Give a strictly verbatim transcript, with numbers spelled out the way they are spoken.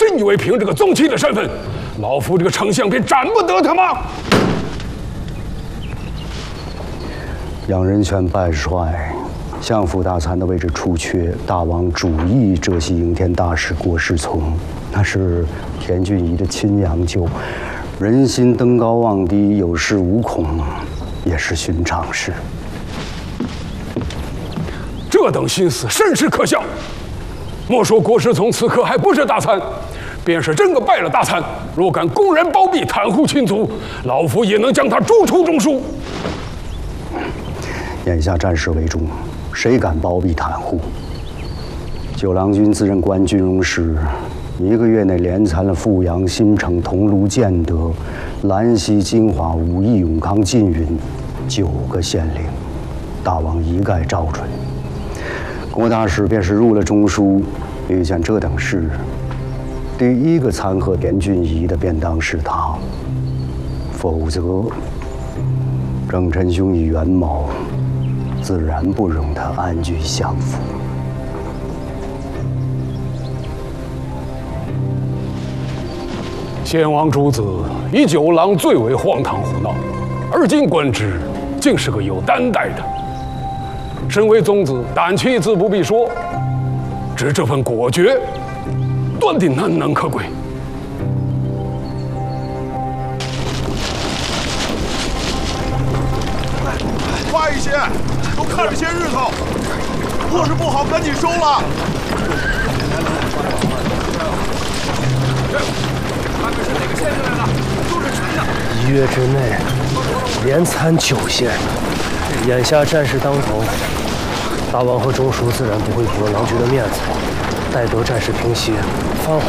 真以为凭这个宗亲的身份，老夫这个丞相便斩不得他吗？ 杨仁泉拜帅，相府大参的位置出缺，大王主意浙西应天大使郭世从，那是田俊仪的亲娘舅，人心登高望低，有恃无恐，也是寻常事。 这等心思甚是可笑。莫说郭世从此刻还不是大参，便是真个拜了大参，若敢公然包庇袒护亲族，老夫也能将他逐出中书。 眼下战事为重，谁敢包庇袒护？九郎君自任官军容使，一个月内连参了富阳、新城、桐庐、建德、兰溪、金华、武义、永康、缙云九个县令，大王一概照准。郭大使便是入了中书，遇见这等事，第一个参劾田俊仪的便当是他，否则郑臣兄以元谋，自然不容他安居相府。 先王主子以九郎最为荒唐胡闹，而今观之，竟是个有担待的。身为宗子，胆气自不必说，只这份果决，断定难能可贵。 快一些，都看着些日头，货是不好，赶紧收了。看看是哪个县令来了，都是臣的。 一月之内，连参九县，眼下战事当头，大王和中书自然不会驳郎局的面子。待得战事平息，方